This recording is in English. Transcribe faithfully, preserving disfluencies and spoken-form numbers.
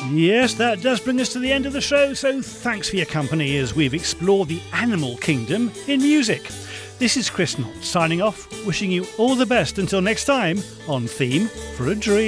Yes, that does bring us to the end of the show, so thanks for your company as we've explored the animal kingdom in music. This is Chris Knott signing off, wishing you all the best until next time on Theme for a Dream.